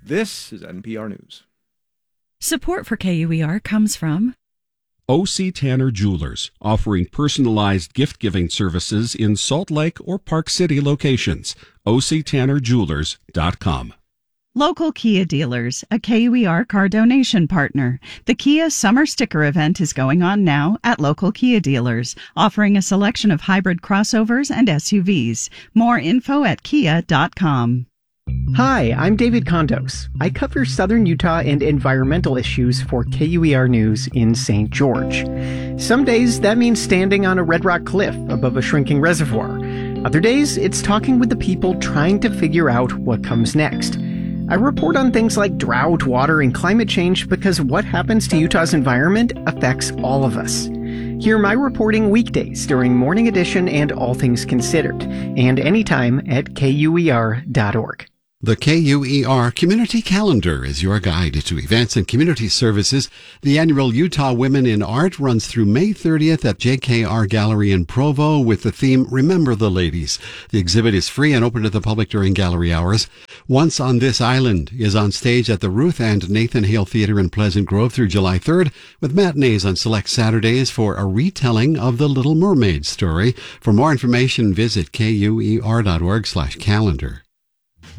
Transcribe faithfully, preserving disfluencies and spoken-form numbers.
This is N P R News. Support for K U E R comes from O C. Tanner Jewelers, offering personalized gift-giving services in Salt Lake or Park City locations. O C Tanner Jewelers dot com. Local Kia Dealers, a K U E R car donation partner. The Kia Summer Sticker Event is going on now at local Kia dealers, offering a selection of hybrid crossovers and S U Vs. More info at kia dot com. Hi, I'm David Condos. I cover Southern Utah and environmental issues for K U E R News in Saint George. Some days that means standing on a red rock cliff above a shrinking reservoir. Other days it's talking with the people trying to figure out what comes next. I report on things like drought, water, and climate change because what happens to Utah's environment affects all of us. Hear my reporting weekdays during Morning Edition and All Things Considered, and anytime at K U E R dot org. The K U E R Community Calendar is your guide to events and community services. The annual Utah Women in Art runs through May thirtieth at J K R Gallery in Provo with the theme Remember the Ladies. The exhibit is free and open to the public during gallery hours. Once on This Island is on stage at the Ruth and Nathan Hale Theater in Pleasant Grove through July third, with matinees on select Saturdays for a retelling of the Little Mermaid story. For more information, visit K U E R dot org slash calendar.